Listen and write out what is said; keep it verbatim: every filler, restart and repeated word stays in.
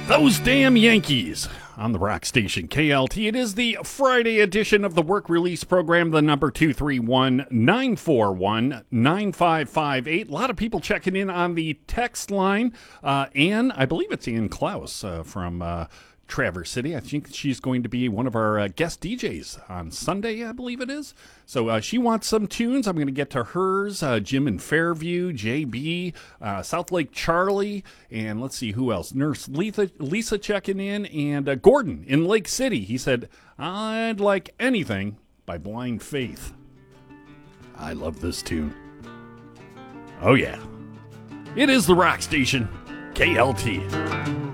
Those damn Yankees on the rock station K L T. It is the Friday edition of the work release program, the number two three one, nine four one, nine five five eight. A lot of people checking in on the text line. Uh, Ann, I believe it's Ann Klaus uh, from uh, Traverse City. I think she's going to be one of our uh, guest D Js on Sunday, I believe it is. So uh, she wants some tunes. I'm going to get to hers. Uh, Jim in Fairview, J B, uh, South Lake Charlie, and let's see who else. Nurse Lisa, Lisa checking in, and uh, Gordon in Lake City. He said, I'd like anything by Blind Faith. I love this tune. Oh, yeah. It is the rock station, K L T.